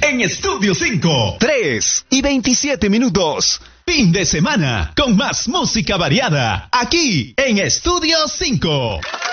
en Estudio 5. 3:27. Fin de semana con más música variada aquí en Estudio 5.